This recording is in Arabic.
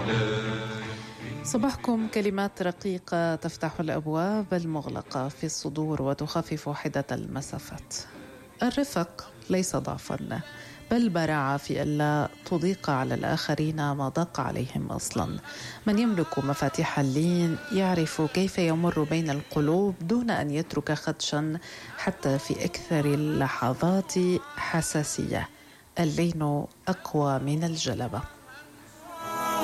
صباحكم كلمات رقيقة تفتح الأبواب المغلقة في الصدور وتخفف حدة المسافات. الرفق ليس ضعفا بل براعة في ألا تضيق على الآخرين ما ضاق عليهم أصلا. من يملك مفاتيح اللين يعرف كيف يمر بين القلوب دون أن يترك خدشا حتى في أكثر اللحظات حساسية. اللين أقوى من الجلبة.